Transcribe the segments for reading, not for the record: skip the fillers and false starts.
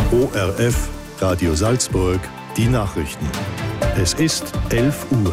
ORF, Radio Salzburg, die Nachrichten. Es ist 11 Uhr.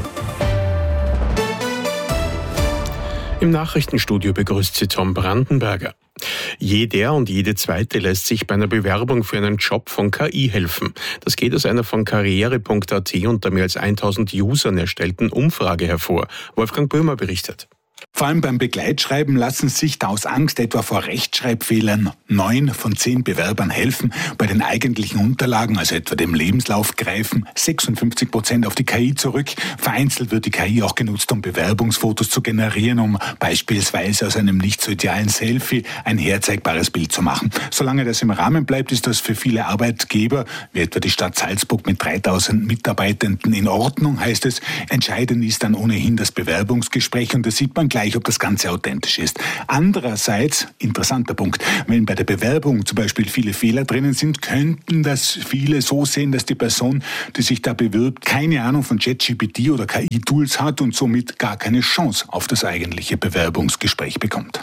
Im Nachrichtenstudio begrüßt Sie Tom Brandenberger. Jeder und jede Zweite lässt sich bei einer Bewerbung für einen Job von KI helfen. Das geht aus einer von karriere.at unter mehr als 1000 Usern erstellten Umfrage hervor. Wolfgang Böhmer berichtet. Vor allem beim Begleitschreiben lassen sich da aus Angst etwa vor Rechtschreibfehlern 9 von 10 Bewerbern helfen. Bei den eigentlichen Unterlagen, also etwa dem Lebenslauf, greifen 56% auf die KI zurück. Vereinzelt wird die KI auch genutzt, um Bewerbungsfotos zu generieren, um beispielsweise aus einem nicht so idealen Selfie ein herzeigbares Bild zu machen. Solange das im Rahmen bleibt, ist das für viele Arbeitgeber, wie etwa die Stadt Salzburg mit 3000 Mitarbeitenden, in Ordnung, heißt es. Entscheidend ist dann ohnehin das Bewerbungsgespräch und das sieht man gleich, ob das Ganze authentisch ist. Andererseits, interessanter Punkt, wenn bei der Bewerbung zum Beispiel viele Fehler drinnen sind, könnten das viele so sehen, dass die Person, die sich da bewirbt, keine Ahnung von ChatGPT oder KI-Tools hat und somit gar keine Chance auf das eigentliche Bewerbungsgespräch bekommt.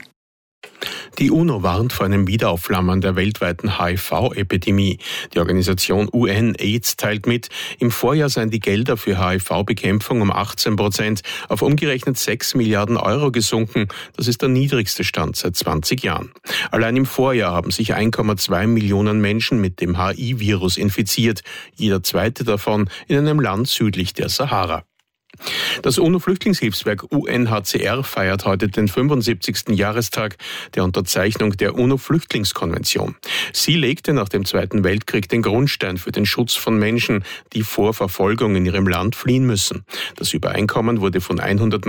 Die UNO warnt vor einem Wiederaufflammen der weltweiten HIV-Epidemie. Die Organisation UN-AIDS teilt mit, im Vorjahr seien die Gelder für HIV-Bekämpfung um 18% auf umgerechnet 6 Milliarden Euro gesunken. Das ist der niedrigste Stand seit 20 Jahren. Allein im Vorjahr haben sich 1,2 Millionen Menschen mit dem HIV-Virus infiziert. Jeder zweite davon in einem Land südlich der Sahara. Das UNO-Flüchtlingshilfswerk UNHCR feiert heute den 75. Jahrestag der Unterzeichnung der UNO-Flüchtlingskonvention. Sie legte nach dem Zweiten Weltkrieg den Grundstein für den Schutz von Menschen, die vor Verfolgung in ihrem Land fliehen müssen. Das Übereinkommen wurde von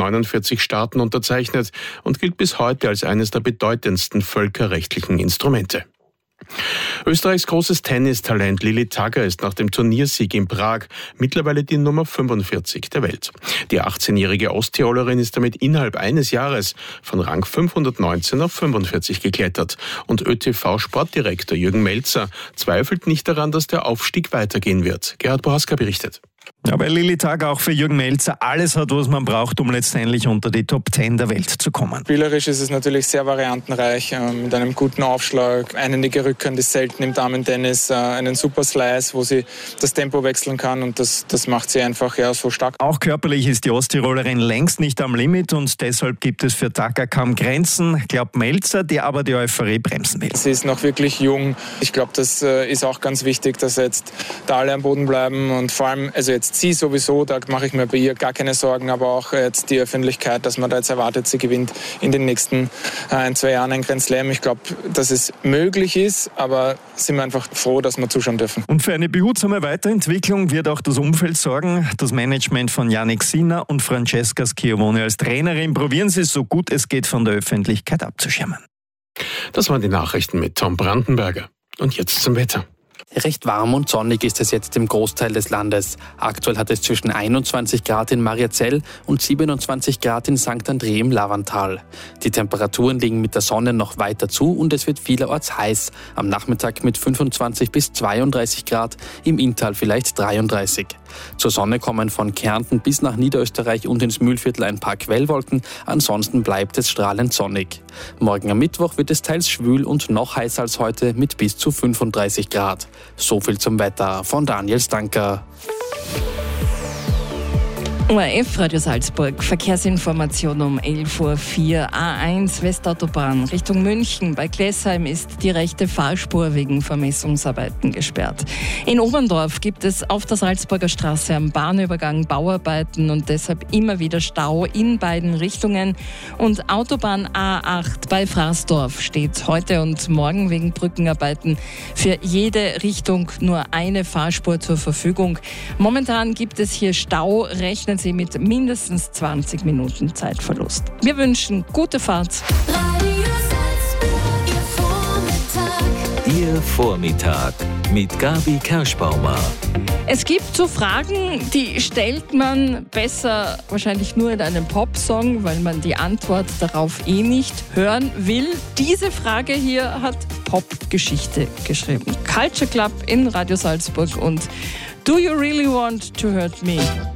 149 Staaten unterzeichnet und gilt bis heute als eines der bedeutendsten völkerrechtlichen Instrumente. Österreichs großes Tennistalent Lilli Tagger ist nach dem Turniersieg in Prag mittlerweile die Nummer 45 der Welt. Die 18-jährige Osttirolerin ist damit innerhalb eines Jahres von Rang 519 auf 45 geklettert. Und ÖTV-Sportdirektor Jürgen Melzer zweifelt nicht daran, dass der Aufstieg weitergehen wird. Gerhard Bohaska berichtet. Ja, weil Lilli Tagger auch für Jürgen Melzer alles hat, was man braucht, um letztendlich unter die Top 10 der Welt zu kommen. Spielerisch ist es natürlich sehr variantenreich, mit einem guten Aufschlag, einendige Rückhand ist selten im Damen-Tennis, einen super Slice, wo sie das Tempo wechseln kann und das macht sie einfach so stark. Auch körperlich ist die Osttirolerin längst nicht am Limit und deshalb gibt es für Tagger kaum Grenzen, glaubt Melzer, der aber die Euphorie bremsen will. Sie ist noch wirklich jung. Ich glaube, das ist auch ganz wichtig, dass jetzt da alle am Boden bleiben und vor allem, also jetzt sie sowieso, da mache ich mir bei ihr gar keine Sorgen, aber auch jetzt die Öffentlichkeit, dass man da jetzt erwartet, sie gewinnt in den nächsten 1-2 Jahren ein Grand Slam. Ich glaube, dass es möglich ist, aber sind wir einfach froh, dass wir zuschauen dürfen. Und für eine behutsame Weiterentwicklung wird auch das Umfeld sorgen. Das Management von Jannik Sinner und Francesca Schiavone als Trainerin probieren sie, so gut es geht, von der Öffentlichkeit abzuschirmen. Das waren die Nachrichten mit Tom Brandenberger. Und jetzt zum Wetter. Recht warm und sonnig ist es jetzt im Großteil des Landes. Aktuell hat es zwischen 21 Grad in Mariazell und 27 Grad in St. André im Lavantal. Die Temperaturen liegen mit der Sonne noch weiter zu und es wird vielerorts heiß. Am Nachmittag mit 25 bis 32 Grad, im Inntal vielleicht 33. Zur Sonne kommen von Kärnten bis nach Niederösterreich und ins Mühlviertel ein paar Quellwolken, ansonsten bleibt es strahlend sonnig. Morgen am Mittwoch wird es teils schwül und noch heißer als heute mit bis zu 35 Grad. So viel zum Wetter von Daniel Stanker. ORF Radio Salzburg, Verkehrsinformation um 11.04 Uhr. A1 Westautobahn Richtung München. Bei Glessheim ist die rechte Fahrspur wegen Vermessungsarbeiten gesperrt. In Oberndorf gibt es auf der Salzburger Straße am Bahnübergang Bauarbeiten und deshalb immer wieder Stau in beiden Richtungen. Und Autobahn A8 bei Fraßdorf steht heute und morgen wegen Brückenarbeiten für jede Richtung nur eine Fahrspur zur Verfügung. Momentan gibt es hier Stau, rechnen Sie mit mindestens 20 Minuten Zeitverlust. Wir wünschen gute Fahrt. Ihr Vormittag mit Gabi Kerschbaumer. Es gibt so Fragen, die stellt man besser wahrscheinlich nur in einem Popsong, weil man die Antwort darauf nicht hören will. Diese Frage hier hat Popgeschichte geschrieben. Culture Club in Radio Salzburg und Do You Really Want to Hurt Me?